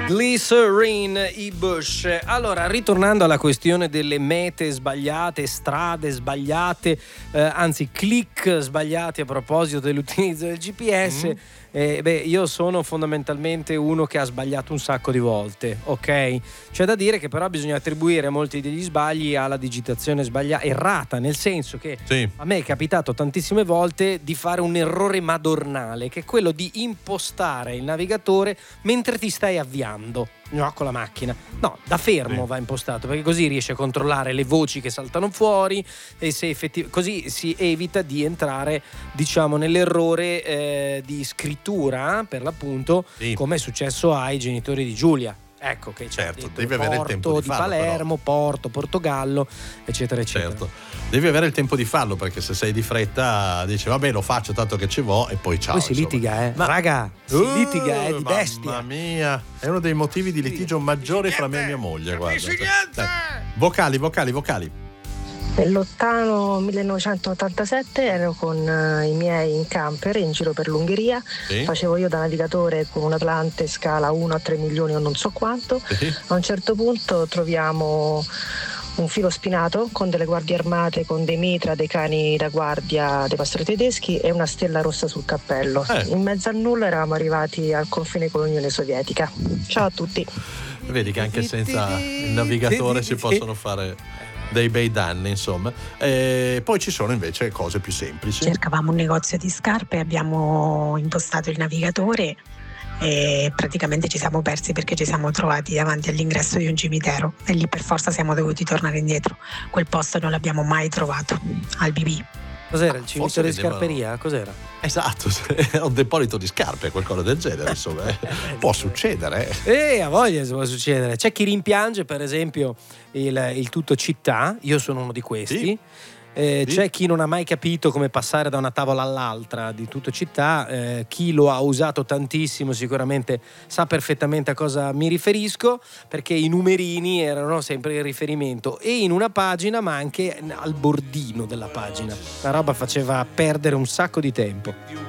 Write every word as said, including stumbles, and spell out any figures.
Glycerine, i Bush. Allora, ritornando alla questione delle mete sbagliate, strade sbagliate, eh, anzi click sbagliati a proposito dell'utilizzo del G P S, mm. eh, beh, io sono fondamentalmente uno che ha sbagliato un sacco di volte, ok? C'è da dire che però bisogna attribuire molti degli sbagli alla digitazione sbagliata, errata, nel senso che sì. a me è capitato tantissime volte di fare un errore madornale, che è quello di impostare il navigatore mentre ti stai avviando, no, con la macchina. No, da fermo sì. va impostato, perché così riesci a controllare le voci che saltano fuori e se effettiv- così si evita di entrare, diciamo, nell'errore eh, di scrittura, per l'appunto, sì. come è successo ai genitori di Giulia. Ecco che c'è certo, devi avere il tempo di, di farlo, Palermo, però. Porto, Portogallo, eccetera, eccetera. Certo, devi avere il tempo di farlo, perché se sei di fretta dici vabbè lo faccio tanto che ci vo e poi ciao. Poi si insomma. litiga, eh. Ma raga, si uh, litiga, eh, di bestia. Mamma mia, è uno dei motivi di litigio maggiori fra me e mia moglie, guarda. Dai. Vocali, vocali, vocali. Nel lontano millenovecentottantasette ero con uh, i miei in camper in giro per l'Ungheria, sì. facevo io da navigatore con un Atlante scala uno a tre milioni o non so quanto, sì. a un certo punto troviamo un filo spinato con delle guardie armate, con dei mitra, dei cani da guardia, dei pastori tedeschi e una stella rossa sul cappello. Eh. In mezzo a nulla eravamo arrivati al confine con l'Unione Sovietica. Ciao a tutti. Vedi che anche senza il navigatore si possono fare dei bei danni, insomma. E poi ci sono invece cose più semplici. Cercavamo un negozio di scarpe, abbiamo impostato il navigatore e praticamente ci siamo persi perché ci siamo trovati davanti all'ingresso di un cimitero e lì per forza siamo dovuti tornare indietro. Quel posto non l'abbiamo mai trovato al B B. Cos'era? Il cimitero di scarperia? Cos'era? Esatto, è un deposito di scarpe, qualcosa del genere, insomma. Può succedere. Eh, a voglia può succedere. C'è chi rimpiange, per esempio, il, il tutto città. Io sono uno di questi. Sì. Eh, sì. C'è chi non ha mai capito come passare da una tavola all'altra di tutto città, eh, chi lo ha usato tantissimo sicuramente sa perfettamente a cosa mi riferisco, perché i numerini erano sempre il riferimento e in una pagina ma anche al bordino della pagina. La roba faceva perdere un sacco di tempo.